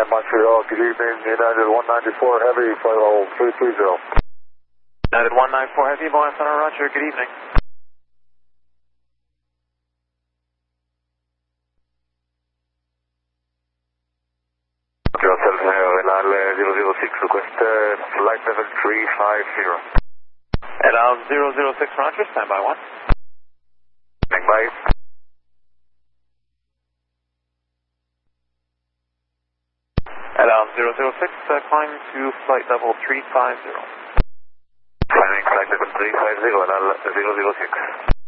Montreal, good evening, United 194 Heavy, flight level 330. United 194 Heavy, Boeing Center, Roger, good evening. Montreal 006, request flight level 350. Al 006, Roger, standby 1. Standby. Al 006, climb to flight level 350. Climbing flight level 350, Al 006.